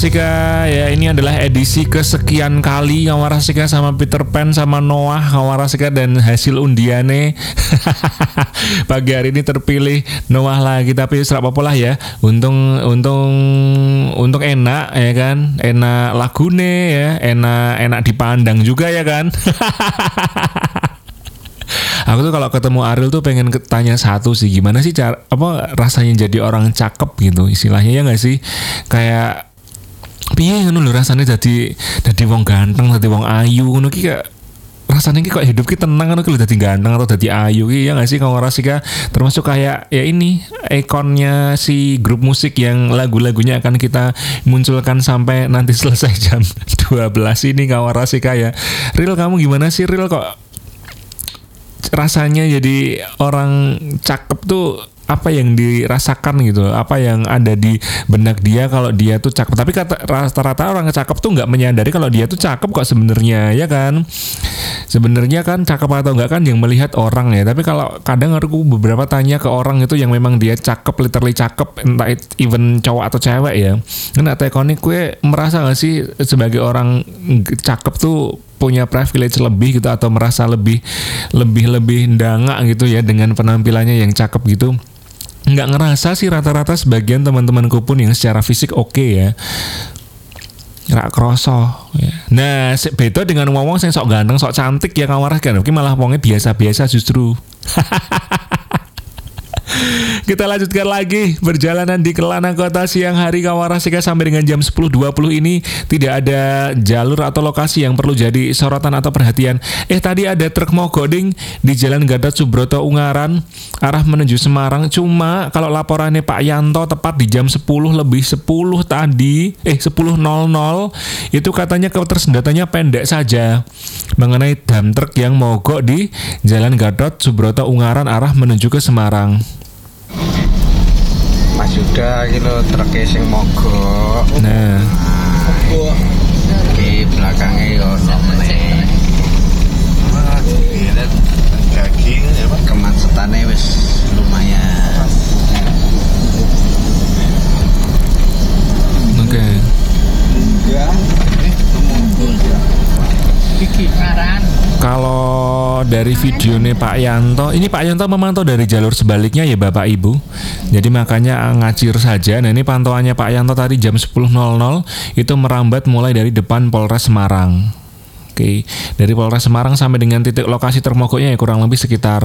Sika, ya ini adalah edisi kesekian kali Kawarasika sama Peter Pan sama Noah Kawarasika, dan hasil undiannya pagi hari ini terpilih Noah lagi, tapi serap apa lah ya, untung enak ya kan, enak lagune ya, enak dipandang juga ya kan. Aku tuh kalau ketemu Ariel tuh pengen tanya satu sih, gimana sih cara rasanya jadi orang cakep gitu istilahnya, ya nggak sih, kayak piye ngono lho rasane dadi wong ganteng, dadi wong ayu ngono ki, kayak rasane ki kok hidup ki tenang ngono ki lho, dadi ganteng atau dadi ayu ki, ya enggak sih Kawarasika? Termasuk kayak ya ini ikonnya si grup musik yang lagu-lagunya akan kita munculkan sampai nanti selesai jam 12 ini Kawarasika ya. Real, kamu gimana sih Real, kok rasanya jadi orang cakep tuh? Apa yang dirasakan gitu, apa yang ada di benak dia kalau dia tuh cakep. Tapi rata-rata orang cakep tuh nggak menyadari kalau dia tuh cakep kok sebenarnya, ya kan? Sebenarnya kan cakep atau enggak kan yang melihat orang ya. Tapi kalau kadang aku beberapa tanya ke orang itu yang memang dia cakep, literally cakep, entah even cowok atau cewek ya, kan tekonik gue merasa nggak sih sebagai orang cakep tuh punya privilege lebih gitu, atau merasa lebih ndangak gitu ya dengan penampilannya yang cakep gitu? Nggak ngerasa sih, rata-rata sebagian teman-temanku pun yang secara fisik oke ya, nggak kroso ya. Nah beda dengan ngomong yang sok ganteng sok cantik ya Kawarasika, kan malah ngomongnya biasa-biasa justru. Kita lanjutkan lagi perjalanan di Kelana Kota siang hari Kawarasika sampai dengan jam 10.20 ini. Tidak ada jalur atau lokasi yang perlu jadi sorotan atau perhatian. Tadi ada truk mogok di Jalan Gatot Subroto Ungaran arah menuju Semarang. Cuma kalau laporannya Pak Yanto tepat di jam 10.10 tadi 10.00 itu katanya ketersendatannya pendek saja mengenai dam truk yang mogok di Jalan Gatot Subroto Ungaran arah menuju ke Semarang. Mas Yuda gitu truknya sing mogok. Nah, di belakangnya ono meneh. Daging kemacetannya wis lumayan. Oke. Kalau dari video nih Pak Yanto, ini Pak Yanto memantau dari jalur sebaliknya ya Bapak Ibu. Jadi makanya ngacir saja. Nah ini pantauannya Pak Yanto tadi jam 10.00 itu merambat mulai dari depan Polres Semarang. Oke, dari Polres Semarang sampai dengan titik lokasi termogoknya ya kurang lebih sekitar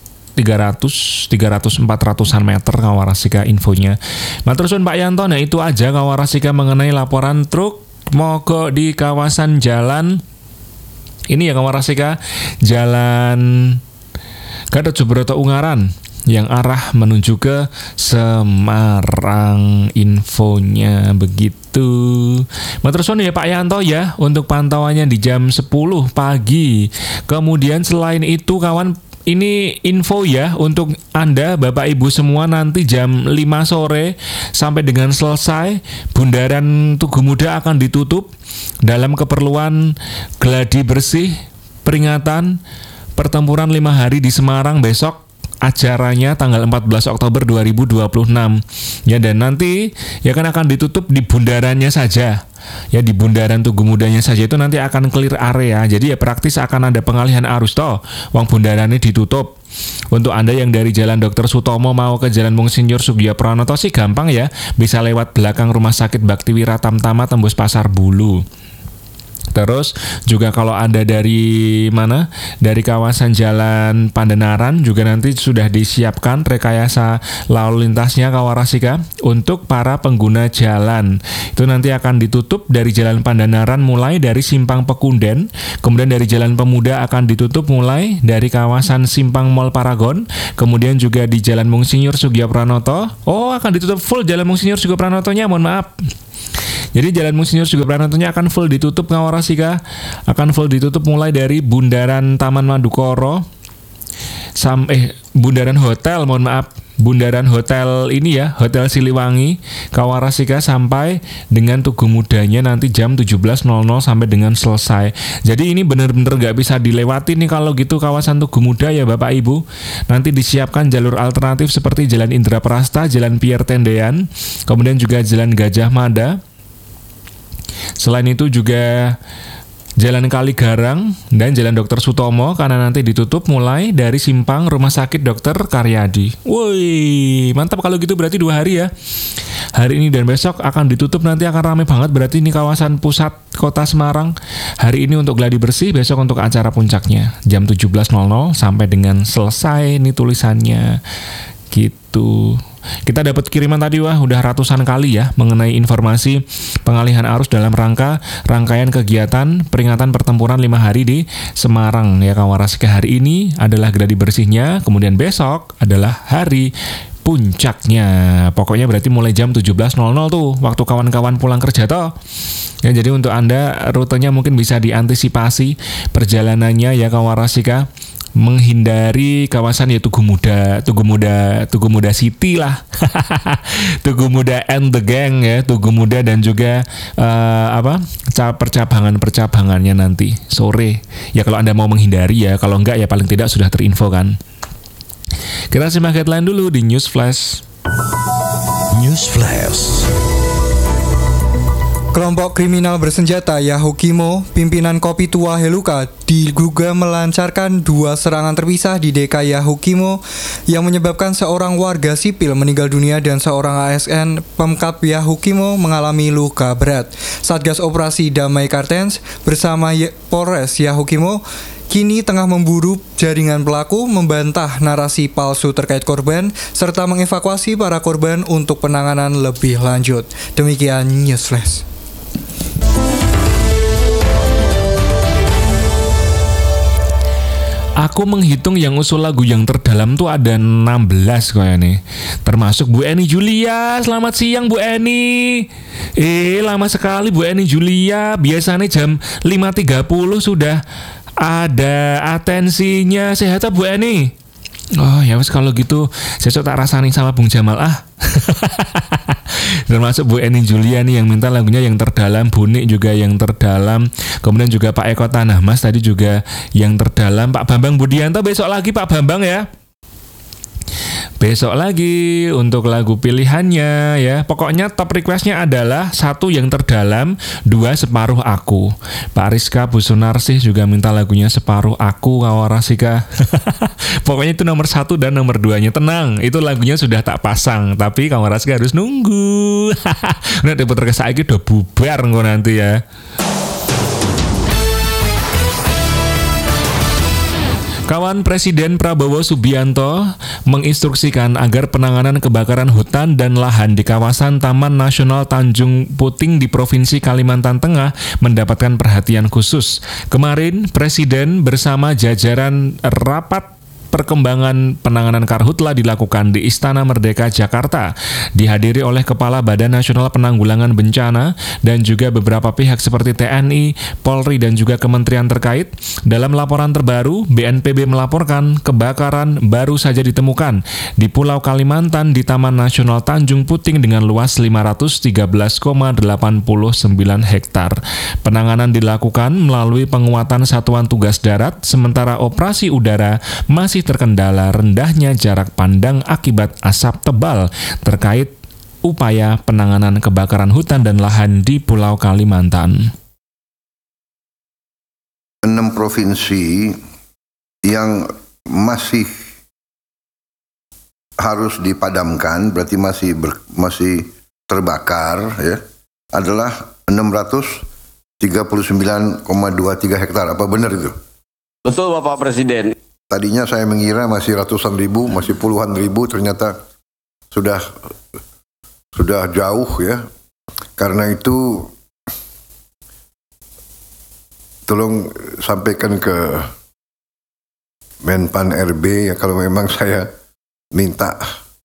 300-400an meter Kawarasika infonya. Nah terus Pak Yanto, nah itu aja Kawarasika mengenai laporan truk mogok di kawasan jalan ini ya Kawarasika, Jalan Gatot Subroto Ungaran yang arah menuju ke Semarang, infonya begitu. Terus ya Pak Yanto ya untuk pantauannya di jam 10 pagi. Kemudian selain itu kawan, ini info ya untuk Anda Bapak Ibu semua, nanti jam 5 sore sampai dengan selesai Bundaran Tugu Muda akan ditutup dalam keperluan gladi bersih peringatan pertempuran 5 hari di Semarang besok. Acaranya tanggal 14 Oktober 2026 ya, dan nanti ya kan akan ditutup di bundarannya saja ya, di Bundaran Tugu Mudanya saja itu nanti akan clear area. Jadi ya praktis akan ada pengalihan arus toh, wong bundarannya ditutup. Untuk Anda yang dari Jalan Dr. Sutomo mau ke Jalan Monsinyur Sugiyopranoto sih gampang ya, bisa lewat belakang Rumah Sakit Baktiwira Tamtama tembus Pasar Bulu. Terus juga kalau Anda dari mana? Dari kawasan Jalan Pandanaran juga nanti sudah disiapkan rekayasa lalu lintasnya Kawarasika untuk para pengguna jalan. Itu nanti akan ditutup dari Jalan Pandanaran mulai dari Simpang Pekunden, kemudian dari Jalan Pemuda akan ditutup mulai dari kawasan Simpang Mall Paragon, kemudian juga di Jalan Monsinyur Sugiyopranoto. Oh, akan ditutup full Jalan Monsinyur Sugiyopranotonya, mohon maaf. Jadi Jalan Monsinyur Sugiyopranotonya akan full ditutup Kawarasika, akan full ditutup mulai dari Bundaran Taman Madukoro Bundaran Hotel, mohon maaf, Bundaran Hotel ini ya, Hotel Siliwangi Kawarasika sampai dengan Tugu Mudanya nanti jam 17.00 sampai dengan selesai. Jadi ini benar-benar nggak bisa dilewati nih kalau gitu kawasan Tugu Muda ya Bapak Ibu. Nanti disiapkan jalur alternatif seperti Jalan Indraprasta, Jalan Pierre Tendean, kemudian juga Jalan Gajah Mada, Selain itu juga Jalan Kaligarang dan Jalan Dr. Sutomo karena nanti ditutup mulai dari simpang Rumah Sakit Dr. Karyadi. Woi, mantap kalau gitu, berarti 2 hari ya. Hari ini dan besok akan ditutup, nanti akan ramai banget berarti ini kawasan pusat kota Semarang. Hari ini untuk gladi bersih, besok untuk acara puncaknya jam 17.00 sampai dengan selesai nih tulisannya gitu. Kita dapat kiriman tadi udah ratusan kali ya mengenai informasi pengalihan arus dalam rangkaian kegiatan peringatan pertempuran 5 hari di Semarang ya kawan Rasika. Hari ini adalah gladi bersihnya, kemudian besok adalah hari puncaknya. Pokoknya berarti mulai jam 17.00 tuh waktu kawan-kawan pulang kerja toh. Ya, jadi untuk Anda rutenya mungkin bisa diantisipasi perjalanannya ya kawan Rasika, menghindari kawasan ya Tugu Muda City lah. Tugu Muda and the Gang ya, Tugu Muda dan juga percabangannya nanti sore. Ya kalau Anda mau menghindari ya, kalau enggak ya paling tidak sudah terinfo kan. Kita simak headline dulu di News Flash. News Flash. Kelompok kriminal bersenjata Yahukimo, pimpinan Kopi Tua Heluka, diduga melancarkan 2 serangan terpisah di desa Yahukimo yang menyebabkan seorang warga sipil meninggal dunia dan seorang ASN Pemkap Yahukimo mengalami luka berat. Satgas Operasi Damai Kartens bersama Polres Yahukimo kini tengah memburu jaringan pelaku, membantah narasi palsu terkait korban, serta mengevakuasi para korban untuk penanganan lebih lanjut. Demikian News Flash. Aku menghitung yang usul lagu yang terdalam tuh ada 16 kayaknya. Termasuk Bu Eni Julia. Selamat siang Bu Eni. Lama sekali Bu Eni Julia. Biasanya jam 5.30 sudah ada atensinya. Sehat Bu Eni? Oh ya wes kalau gitu saya tak rasani sama Bung Jamal Termasuk Bu Eni Julia nih yang minta lagunya yang terdalam, Bunik juga yang terdalam, kemudian juga Pak Eko Tanah Mas tadi juga yang terdalam, Pak Bambang Budianto besok lagi Pak Bambang ya. Besok lagi untuk lagu pilihannya ya. Pokoknya top requestnya adalah 1 yang terdalam, 2 separuh aku. Pak Rizka Busunarsih juga minta lagunya separuh aku Kawarasika. Pokoknya itu nomor 1 dan nomor 2-nya. Tenang, itu lagunya sudah tak pasang, tapi Kawarasika harus nunggu. Udah diputer ke saiki udah bubar kok nanti ya. Kawan Presiden Prabowo Subianto menginstruksikan agar penanganan kebakaran hutan dan lahan di kawasan Taman Nasional Tanjung Puting di Provinsi Kalimantan Tengah mendapatkan perhatian khusus. Kemarin, Presiden bersama jajaran rapat perkembangan penanganan karhutla dilakukan di Istana Merdeka Jakarta, dihadiri oleh Kepala Badan Nasional Penanggulangan Bencana dan juga beberapa pihak seperti TNI, Polri dan juga kementerian terkait. Dalam laporan terbaru, BNPB melaporkan kebakaran baru saja ditemukan di Pulau Kalimantan di Taman Nasional Tanjung Puting dengan luas 513,89 hektar. Penanganan dilakukan melalui penguatan satuan tugas darat, sementara operasi udara masih terkendala rendahnya jarak pandang akibat asap tebal terkait upaya penanganan kebakaran hutan dan lahan di Pulau Kalimantan. 6 provinsi yang masih harus dipadamkan, berarti masih terbakar ya, adalah 639,23 hektar. Apa benar itu? Betul Bapak Presiden. Tadinya saya mengira masih ratusan ribu, masih puluhan ribu, ternyata sudah jauh ya. Karena itu tolong sampaikan ke Menpan RB ya, kalau memang saya minta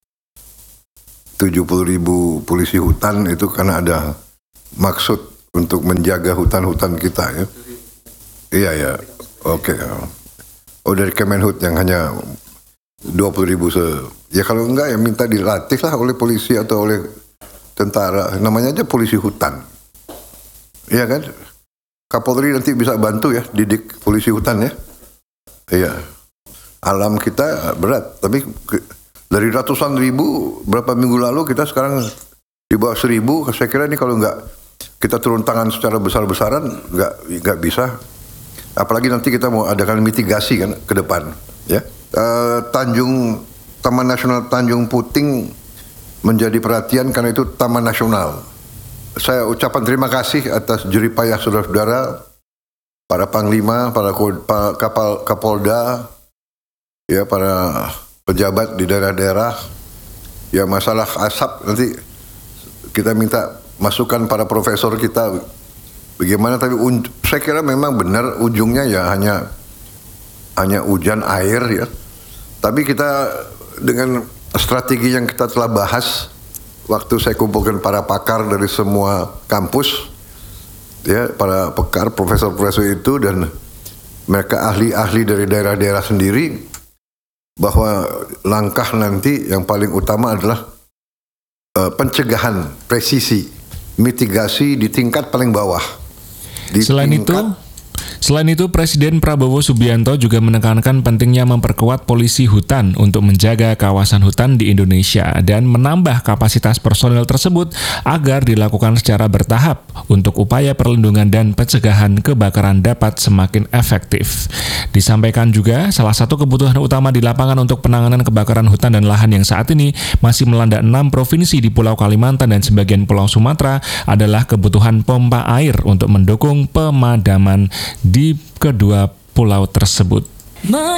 70.000 polisi hutan itu karena ada maksud untuk menjaga hutan-hutan kita ya. Iya ya, oke. Oh dari Kemenhut yang hanya 20.000 ya kalau enggak ya minta dilatih lah oleh polisi atau oleh tentara, namanya aja polisi hutan. Iya kan? Kapolri nanti bisa bantu ya didik polisi hutan ya. Iya. Alam kita berat, tapi dari ratusan ribu berapa minggu lalu kita sekarang di bawah 1.000. Saya kira ini kalau enggak kita turun tangan secara besar-besaran nggak bisa. Apalagi nanti kita mau adakan mitigasi kan ke depan, ya. Taman Nasional Tanjung Puting menjadi perhatian karena itu taman nasional. Saya ucapkan terima kasih atas jeripayah saudara-saudara, para panglima, para Kapolda, ya, para pejabat di daerah-daerah. Ya, masalah asap nanti kita minta masukan para profesor kita bagaimana, tapi saya kira memang benar ujungnya ya hanya hujan air, ya. Tapi kita dengan strategi yang kita telah bahas waktu saya kumpulkan para pakar dari semua kampus, ya, para pakar profesor-profesor itu dan mereka ahli-ahli dari daerah-daerah sendiri, bahwa langkah nanti yang paling utama adalah pencegahan, presisi, mitigasi di tingkat paling bawah. Selain itu, Presiden Prabowo Subianto juga menekankan pentingnya memperkuat polisi hutan untuk menjaga kawasan hutan di Indonesia dan menambah kapasitas personil tersebut agar dilakukan secara bertahap untuk upaya perlindungan dan pencegahan kebakaran dapat semakin efektif. Disampaikan juga, salah satu kebutuhan utama di lapangan untuk penanganan kebakaran hutan dan lahan yang saat ini masih melanda 6 provinsi di Pulau Kalimantan dan sebagian Pulau Sumatera adalah kebutuhan pompa air untuk mendukung pemadaman di kedua pulau tersebut.